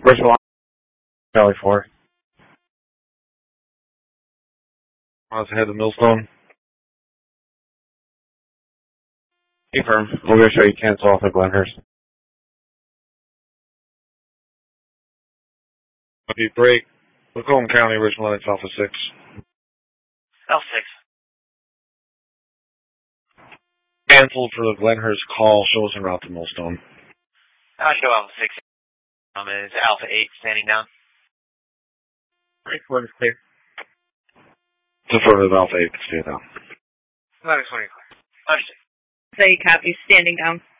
Richmond, Valley 4. Let's head to Millstone. Confirm. We're going to show you cancel off at Glenhurst. Copy, break. Macomb County, Richmond Lennox, Alpha 6. Alpha 6. Canceled for the Glenhurst call. Show us en route to Millstone. I'll show Alpha 6. Is Alpha 8 standing down? Right, one is clear. It's affirmative, Alpha 8, stay down. Lennox 20 clear. Understood. Say copy, standing down.